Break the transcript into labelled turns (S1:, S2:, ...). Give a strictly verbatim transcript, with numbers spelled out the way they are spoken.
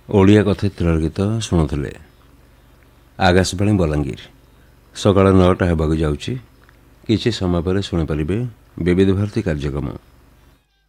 S1: ଓଡ଼ିଆ କଥିତ୍ର ଗୀତ ଶୁଣୁଥିଲେ। ଆକାଶବାଣୀ ବଲାଙ୍ଗୀର ସକାଳ ନଅଟା ହେବାକୁ ଯାଉଛି। କିଛି ସମୟ ପରେ ଶୁଣିପାରିବେ ବିବିଧ ଭାରତୀ କାର୍ଯ୍ୟକ୍ରମ।